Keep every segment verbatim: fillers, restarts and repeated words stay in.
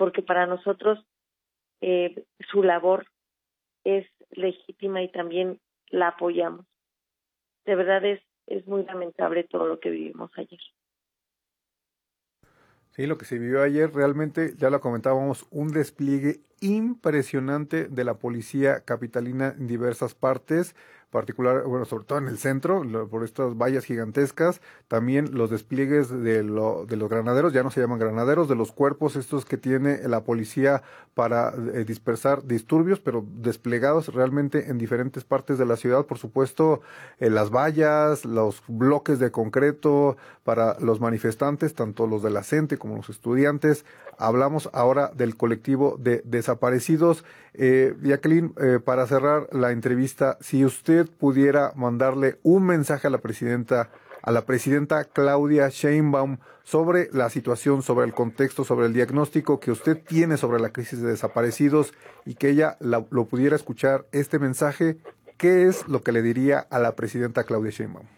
porque para nosotros eh, su labor es legítima y también la apoyamos. De verdad es, es muy lamentable todo lo que vivimos ayer. Sí, lo que se vivió ayer realmente, ya lo comentábamos, un despliegue impresionante de la policía capitalina en diversas partes, particular, bueno, sobre todo en el centro, lo, por estas vallas gigantescas, también los despliegues de, lo, de los granaderos, ya no se llaman granaderos, de los cuerpos estos que tiene la policía para eh, dispersar disturbios, pero desplegados realmente en diferentes partes de la ciudad, por supuesto, eh, las vallas, los bloques de concreto para los manifestantes, tanto los de la CENTE como los estudiantes. Hablamos ahora del colectivo de desaparecidos. Eh, Jacqueline, eh, para cerrar la entrevista, si usted pudiera mandarle un mensaje a la presidenta, a la presidenta Claudia Sheinbaum sobre la situación, sobre el contexto, sobre el diagnóstico que usted tiene sobre la crisis de desaparecidos y que ella la, lo pudiera escuchar este mensaje, ¿qué es lo que le diría a la presidenta Claudia Sheinbaum?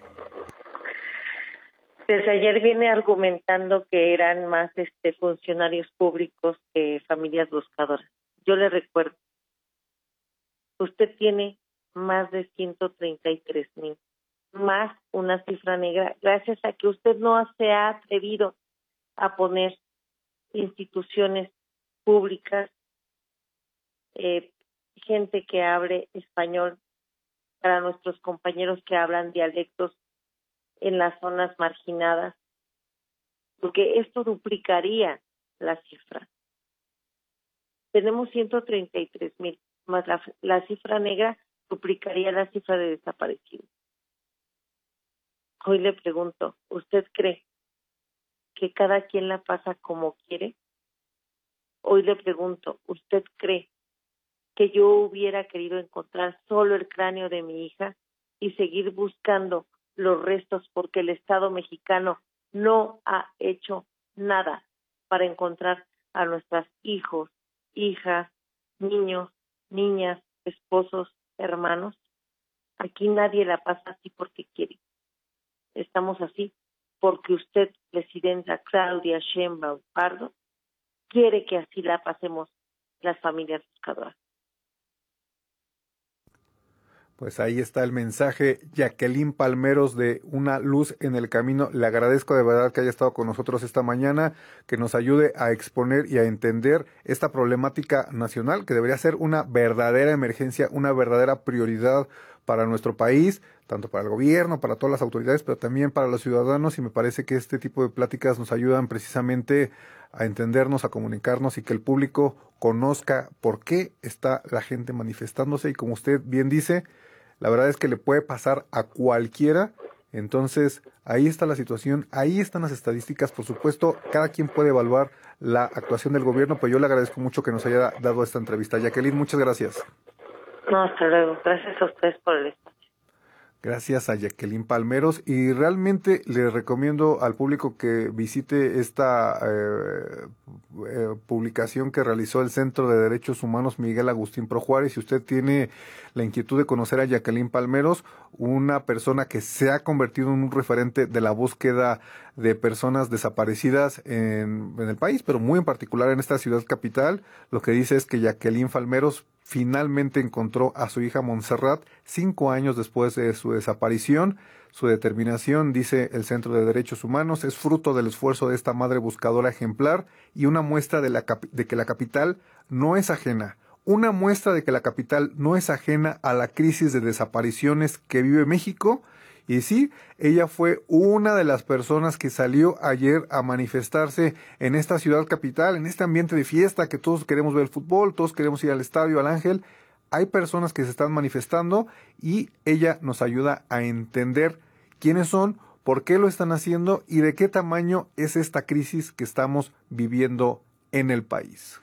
Desde ayer viene argumentando que eran más este funcionarios públicos que familias buscadoras. Yo le recuerdo, usted tiene más de ciento treinta y tres mil, más una cifra negra, gracias a que usted no se ha atrevido a poner instituciones públicas, eh, gente que hable español para nuestros compañeros que hablan dialectos en las zonas marginadas, porque esto duplicaría la cifra. Tenemos ciento treinta y tres mil, más la, la cifra negra duplicaría la cifra de desaparecidos. Hoy le pregunto, ¿usted cree que cada quien la pasa como quiere? Hoy le pregunto, ¿usted cree que yo hubiera querido encontrar solo el cráneo de mi hija y seguir buscando los restos porque el Estado mexicano no ha hecho nada para encontrar a nuestros hijos, hijas, niños, niñas, esposos, hermanos? Aquí nadie la pasa así porque quiere. Estamos así porque usted, presidenta Claudia Sheinbaum Pardo, quiere que así la pasemos las familias buscadoras. Pues ahí está el mensaje, Jacqueline Palmeros, de Una Luz en el Camino. Le agradezco de verdad que haya estado con nosotros esta mañana, que nos ayude a exponer y a entender esta problemática nacional, que debería ser una verdadera emergencia, una verdadera prioridad para nuestro país, tanto para el gobierno, para todas las autoridades, pero también para los ciudadanos, y me parece que este tipo de pláticas nos ayudan precisamente a entendernos, a comunicarnos y que el público conozca por qué está la gente manifestándose, y como usted bien dice, la verdad es que le puede pasar a cualquiera. Entonces, ahí está la situación, ahí están las estadísticas. Por supuesto, cada quien puede evaluar la actuación del gobierno, pero yo le agradezco mucho que nos haya dado esta entrevista. Jacqueline, muchas gracias. No, hasta luego. Gracias a ustedes por el espacio. Gracias a Jacqueline Palmeros, y realmente le recomiendo al público que visite esta eh, eh, publicación que realizó el Centro de Derechos Humanos Miguel Agustín Pro Juárez. Si usted tiene la inquietud de conocer a Jacqueline Palmeros, una persona que se ha convertido en un referente de la búsqueda de personas desaparecidas en, en el país, pero muy en particular en esta ciudad capital, lo que dice es que Jacqueline Palmeros finalmente encontró a su hija Montserrat cinco años después de su desaparición. Su determinación, dice el Centro de Derechos Humanos, es fruto del esfuerzo de esta madre buscadora ejemplar y una muestra de, la de que la capital no es ajena. Una muestra de que la capital no es ajena a la crisis de desapariciones que vive México. Y sí, ella fue una de las personas que salió ayer a manifestarse en esta ciudad capital, en este ambiente de fiesta, que todos queremos ver el fútbol, todos queremos ir al estadio, al Ángel. Hay personas que se están manifestando y ella nos ayuda a entender quiénes son, por qué lo están haciendo y de qué tamaño es esta crisis que estamos viviendo en el país.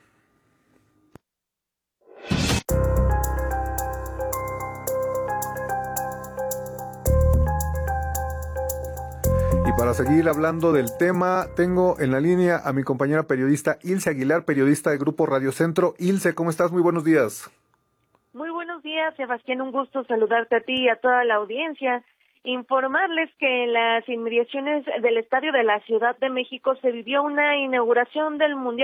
Y para seguir hablando del tema, tengo en la línea a mi compañera periodista Ilse Aguilar, periodista del Grupo Radio Centro. Ilse, ¿cómo estás? Muy buenos días. Muy buenos días, Sebastián. Un gusto saludarte a ti y a toda la audiencia. Informarles que en las inmediaciones del Estadio de la Ciudad de México se vivió una inauguración del Mundial